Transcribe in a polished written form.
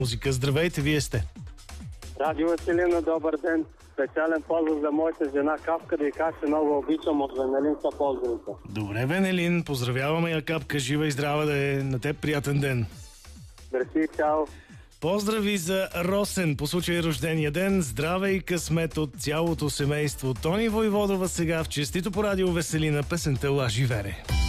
Музика. Здравейте, вие сте. Радио Веселина, добър ден. Специален поздрав за моята жена Капка, да й кажа, че много обичам от Венелин са поздравите. Добре, Венелин, поздравяваме я, Капка, жива и здрава да е. На теб приятен ден. Мерси, чао. Поздрави за Росен по случай рождения ден. Здраве и късмет от цялото семейство. Тони Войводова сега в честито по радио Веселина песента Лажи Вере.